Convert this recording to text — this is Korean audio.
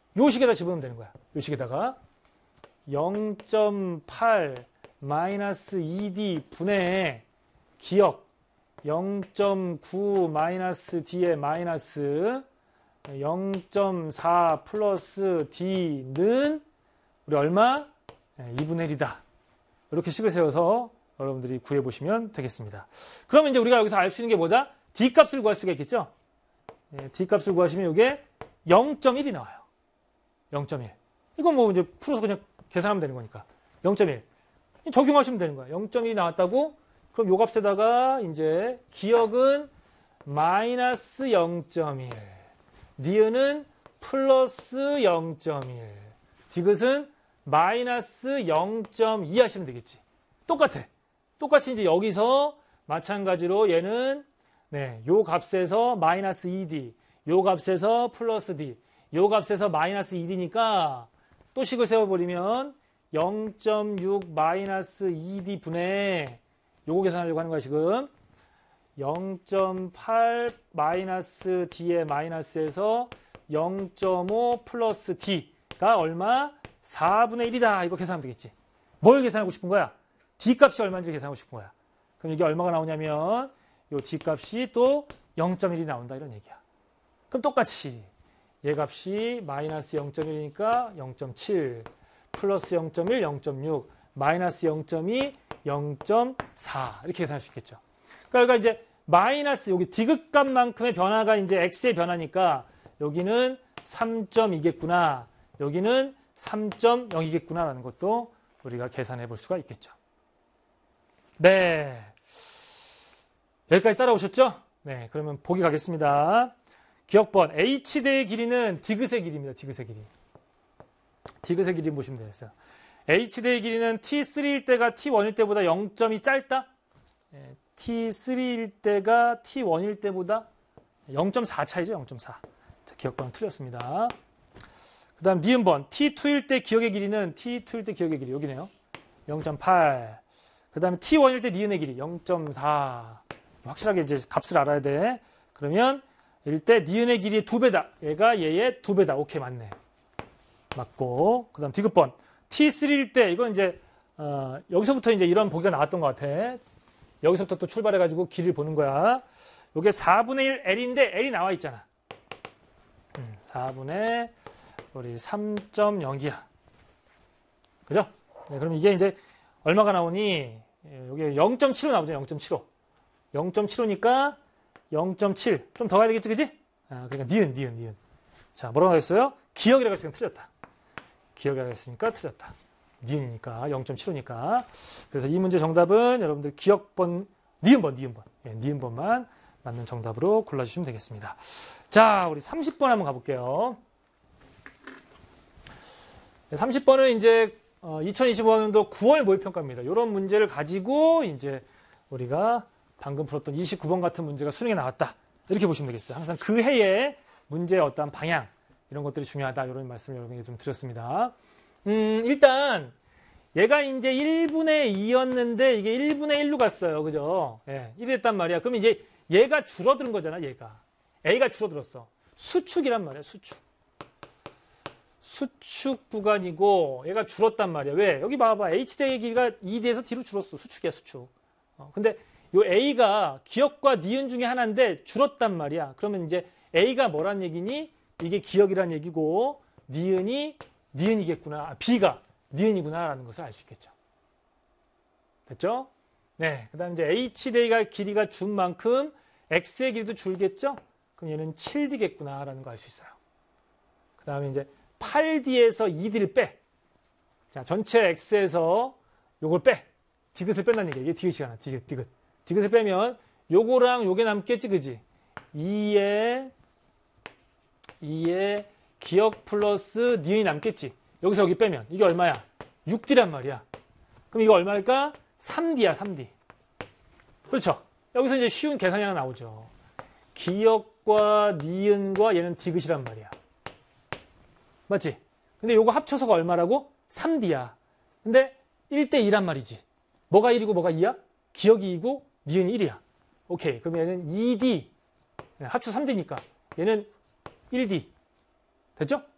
요 식에다 집어넣으면 되는 거야. 요 식에다가 0.8 마이너스 2D 분의 기억 0.9 마이너스 D의 마이너스 0.4 플러스 D는 우리 얼마? 2분의 1이다. 이렇게 식을 세워서 여러분들이 구해보시면 되겠습니다. 그러면 이제 우리가 여기서 알 수 있는 게 뭐다? D 값을 구할 수가 있겠죠? D 값을 구하시면 이게 0.1이 나와요. 0.1. 이건 뭐 이제 풀어서 그냥 계산하면 되는 거니까. 0.1. 적용하시면 되는 거야. 0.1이 나왔다고? 그럼 요 값에다가 이제 기억은 마이너스 0.1. 니은은 플러스 0.1. 디귿은 마이너스 0.2 하시면 되겠지. 똑같아. 똑같이 이제 여기서 마찬가지로 얘는 요 값에서 마이너스 2D, 요 값에서 플러스 D, 요 값에서 마이너스 2D니까 또 식을 세워버리면 0.6 마이너스 2D 분의 요거 계산하려고 하는 거야 지금. 0.8 마이너스 D의 마이너스에서 0.5 플러스 D가 얼마? 4분의 1이다. 이거 계산하면 되겠지. 뭘 계산하고 싶은 거야? D 값이 얼마인지 계산하고 싶은 거야. 그럼 이게 얼마가 나오냐면 요 D 값이 또 0.1이 나온다 이런 얘기야. 그럼 똑같이 얘 값이 마이너스 0.1이니까 0.7 플러스 0.1 0.6 마이너스 0.2 0.4 이렇게 계산할 수 있겠죠. 그러니까 이제 마이너스 여기 디귿 값만큼의 변화가 이제 x의 변화니까 여기는 3.2겠구나. 여기는 3.0이겠구나라는 것도 우리가 계산해 볼 수가 있겠죠. 네. 여기까지 따라오셨죠? 네. 그러면 보기 가겠습니다. 기억번 h대의 길이는 디귿의 길이입니다. 디귿의 길이. 디귿의 길이 보시면 되겠어요. h대의 길이는 t3일 때가 t1일 때보다 0.2 짧다. t3일 때가 t1일 때보다 0.4 차이죠. 0.4. 기억번은 틀렸습니다. 그 다음 니은번 t2일 때 기억의 길이는 t2일 때 기억의 길이 여기네요. 0.8. 그 다음에 t1일 때 니은의 길이 0.4. 확실하게 이제 값을 알아야 돼. 그러면 일 때 니은의 길이의 2배다. 얘가 얘의 2배다. 오케이, 맞네. 맞고. 그 다음 디귿번 t3일 때 이건 이제 여기서부터 이제 이런 보기가 나왔던 것 같아. 여기서부터 또 출발해가지고 길이를 보는 거야. 이게 4분의 1 L인데 L이 나와 있잖아. 4분의 우리 3.0이야. 그죠? 네, 그럼 이게 이제 얼마가 나오니? 여기 0.75 나오죠. 0.75. 0.75니까 0.7. 좀 더 가야 되겠지, 그지? 그러니까 니은. 자, 뭐라고 하겠어요? 기억이라고 했으니까 틀렸다. 기억이라고 했으니까 틀렸다. 니은이니까 0.75니까. 그래서 이 문제 정답은 여러분들 기억번 니은번. 예, 니은번만 맞는 정답으로 골라주시면 되겠습니다. 자, 우리 30번 한번 가볼게요. 30번은 이제 2025학년도 9월 모의평가입니다. 이런 문제를 가지고 이제 우리가 방금 풀었던 29번 같은 문제가 수능에 나왔다. 이렇게 보시면 되겠어요. 항상 그 해의 문제의 어떤 방향 이런 것들이 중요하다. 이런 말씀을 여러분에게 좀 드렸습니다. 일단 얘가 이제 1분의 2였는데 이게 1분의 1로 갔어요. 그죠? 예, 1이 됐단 말이야. 그럼 이제 얘가 줄어드는 거잖아. 얘가. A가 줄어들었어. 수축이란 말이야. 수축 구간이고 얘가 줄었단 말이야. 왜? 여기 봐봐. H대의 길이가 2D에서 D로 줄었어. 수축이야. 수축. 근데 요 A가 기억과 니은 중에 하나인데 줄었단 말이야. 그러면 이제 A가 뭐란 얘기니? 이게 기억이란 얘기고 니은이 니은이겠구나. B가 니은이구나라는 것을 알 수 있겠죠. 됐죠? 네. 그 다음 이제 H대가 길이가 준 만큼 X의 길이도 줄겠죠? 그럼 얘는 7D겠구나라는 거 알 수 있어요. 그 다음에 이제 8D에서 2D를 빼. 자, 전체 X에서 요걸 빼. 디귿을 뺀다는 얘기야. 이게 디귿이잖아. 디귿. 디귿을 빼면 요거랑 요게 남겠지, 그지? 2에 기억 플러스 니은이 남겠지. 여기서 여기 빼면 이게 얼마야? 6D란 말이야. 그럼 이거 얼마일까? 3D야, 3D. 그렇죠? 여기서 이제 쉬운 계산이 하나 나오죠. 기억과 니은과 얘는 디귿이란 말이야. 맞지? 근데 요거 합쳐서가 얼마라고? 3D야. 근데 1대2란 말이지. 뭐가 1이고 뭐가 2야? 기억이 2고 니은이 1이야. 오케이. 그럼 얘는 2D. 합쳐 3D니까 얘는 1D. 됐죠?